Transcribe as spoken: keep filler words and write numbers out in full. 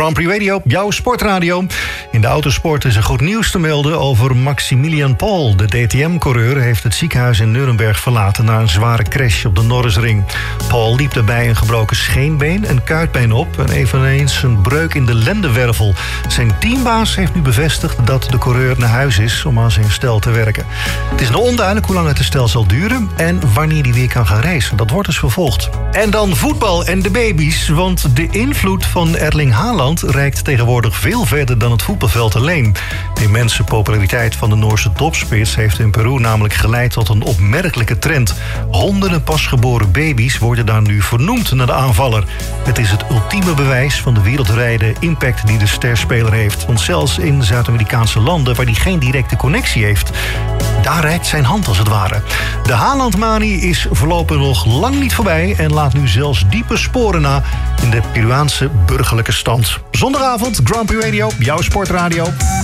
Grand Prix Radio, jouw sportradio. In de autosport is er goed nieuws te melden over Maximilian Paul. De D T M-coureur heeft het ziekenhuis in Nuremberg verlaten na een zware crash op de Norrisring. Paul liep daarbij een gebroken scheenbeen en kuitbeen op en eveneens een breuk in de lendenwervel. Zijn teambaas heeft nu bevestigd dat de coureur naar huis is om aan zijn herstel te werken. Het is nog onduidelijk hoe lang het herstel zal duren en wanneer hij weer kan gaan racen. Dat wordt dus vervolgd. En dan voetbal en de baby's, want de invloed van Erling Haaland reikt tegenwoordig veel verder dan het voetbalveld alleen. De immense populariteit van de Noorse topspits heeft in Peru namelijk geleid tot een opmerkelijke trend. Honderden pasgeboren baby's worden daar nu vernoemd naar de aanvaller. Het is het ultieme bewijs van de wereldwijde impact die de sterspeler heeft. Want zelfs in Zuid-Amerikaanse landen waar hij geen directe connectie heeft, daar reikt zijn hand als het ware. De Haaland-manie is voorlopig nog lang niet voorbij en laat nu zelfs diepe sporen na in de Peruaanse burgerlijke stand. Zondagavond, Grand Prix Radio, jouw sportradio.